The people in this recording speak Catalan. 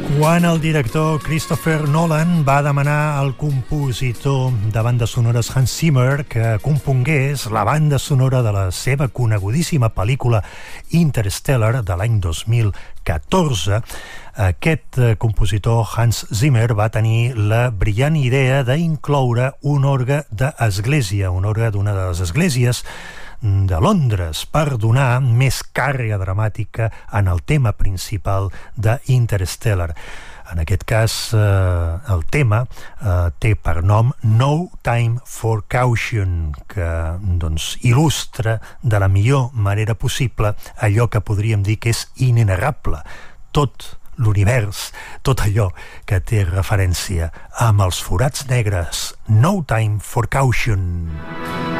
Quan el director Christopher Nolan va demanar al compositor de bandes sonores Hans Zimmer que compongués la banda sonora de la seva conegudíssima pel·lícula Interstellar de l'any 2014, aquest compositor Hans Zimmer va tenir la brillant idea d'incloure un orgue d'església, un orgue d'una de les esglésies de Londres, per donar més càrrega dramàtica en el tema principal d'Interstellar. En aquest cas, el tema té per nom No Time for Caution, que doncs, il·lustra de la millor manera possible allò que podríem dir que és inenarrable. Tot l'univers, tot allò que té referència amb els forats negres. No Time for Caution.